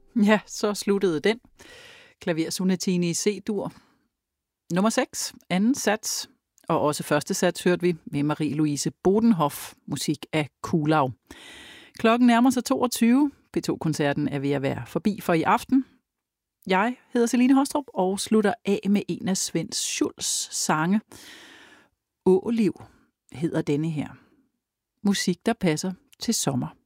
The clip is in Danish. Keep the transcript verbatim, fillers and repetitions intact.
Ja, så sluttede den. Klaversonatine i C-dur. Nummer seks, anden sats, og også første sats hørte vi med Marie-Louise Bodenhoff, musik af Kuhlau. Klokken nærmer sig toogtyve. P to-koncerten er ved at være forbi for i aften. Jeg hedder Celine Haastrup og slutter af med en af Svend Schultz sange. Åliv hedder denne her. Musik, der passer til sommer.